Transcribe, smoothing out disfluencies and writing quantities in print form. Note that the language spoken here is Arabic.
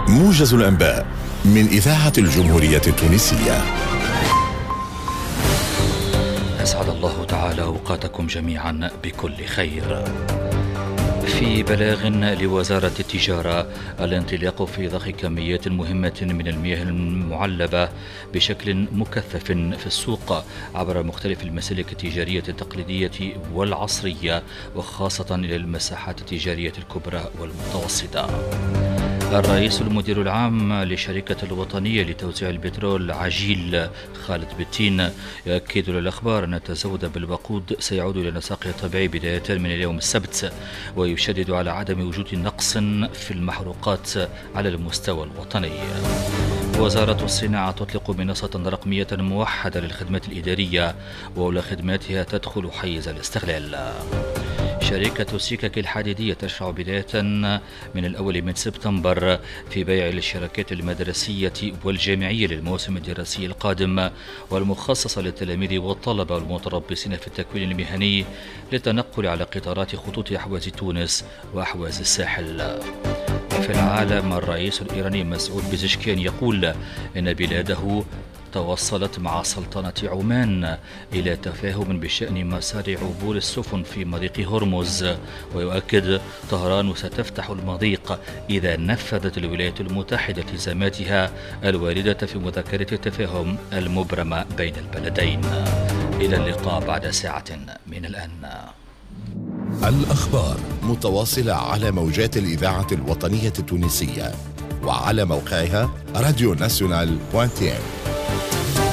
موجز الأنباء من إذاعة الجمهورية التونسية. أسعد الله تعالى أوقاتكم جميعا بكل خير. في بلاغ لوزارة التجارة، الانطلاق في ضخ كميات مهمة من المياه المعلبة بشكل مكثف في السوق عبر مختلف المسالك التجارية التقليدية والعصرية، وخاصة إلى المساحات التجارية الكبرى والمتوسطة. الرئيس المدير العام للشركة الوطنية لتوزيع البترول عجيل خالد بتين يؤكد للأخبار أن التزود بالوقود سيعود إلى نساقه الطبيعي بداية من اليوم السبت، ويشدد على عدم وجود نقص في المحروقات على المستوى الوطني. وزارة الصناعة تطلق منصة رقمية موحدة للخدمات الإدارية، وأولى خدماتها تدخل حيز الاستغلال. شركة سيكك الحديدية تشرع بداية من الأول من سبتمبر في بيع الشراكات المدرسية والجامعية للموسم الدراسي القادم، والمخصصة للتلاميذ والطلبة والمتربصين في التكوين المهني للتنقل على قطارات خطوط أحواز تونس وأحواز الساحل. في العالم، الرئيس الإيراني مسعود بزشكيان يقول إن بلاده توصلت مع سلطنة عمان إلى تفاهم بشأن مسار عبور السفن في مضيق هرمز، ويؤكد طهران ستفتح المضيق إذا نفذت الولايات المتحدة التزاماتها الواردة في مذكرة التفاهم المبرمة بين البلدين. إلى اللقاء بعد ساعة من الآن. الأخبار متواصلة على موجات الإذاعة الوطنية التونسية وعلى موقعها radionational.tn.